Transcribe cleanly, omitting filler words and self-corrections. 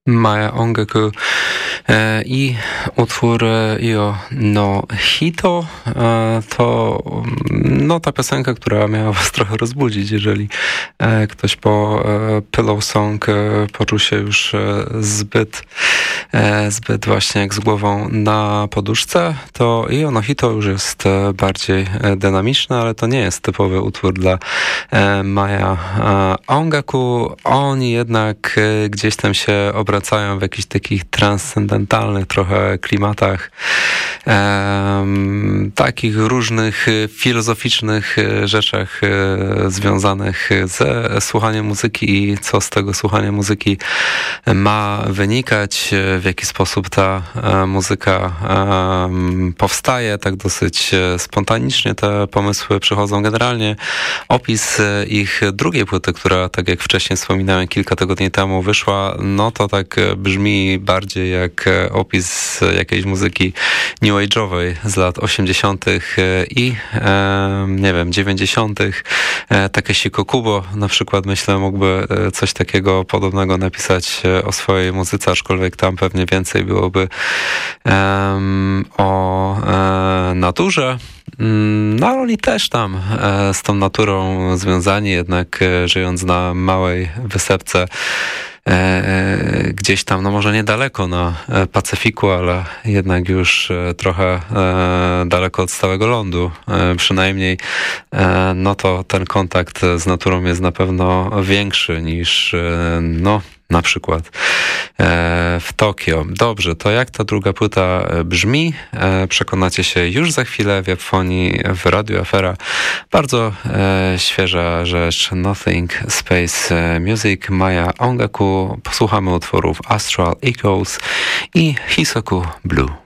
Maya Ongaku i utwór Io no Hito to ta piosenka, która miała was trochę rozbudzić, jeżeli ktoś po Pillow Song poczuł się już zbyt właśnie jak z głową na poduszce, to Io no Hito już jest bardziej dynamiczne, ale to nie jest typowy utwór dla Maya Ongaku. Oni jednak gdzieś tam się obracają w jakichś takich transcendentalnych trochę klimatach, takich różnych filozoficznych rzeczach związanych ze słuchaniem muzyki i co z tego słuchania muzyki ma wynikać, w jaki sposób ta muzyka powstaje, tak dosyć spontanicznie te pomysły przychodzą. Generalnie opis ich drugiej płyty, która, tak jak wcześniej wspominałem, kilka tygodni temu wyszła, no to tak brzmi bardziej jak opis jakiejś muzyki new age'owej z lat 80. i nie wiem, 90. Takeshi Kokubo na przykład, myślę, mógłby coś takiego podobnego napisać o swojej muzyce, aczkolwiek tam pewnie więcej byłoby o naturze. No ale oni też tam z tą naturą związani, jednak żyjąc na małej wysepce gdzieś tam, no może niedaleko na Pacyfiku, ale jednak już trochę daleko od stałego lądu przynajmniej, no to ten kontakt z naturą jest na pewno większy niż na przykład w Tokio. Dobrze, to jak ta druga płyta brzmi? Przekonacie się już za chwilę w Japonii w Radiu Afera. Bardzo świeża rzecz, Nothing Space Music, Maya Ongaku. Posłuchamy utworów Astral Echoes i Hisoku Blue.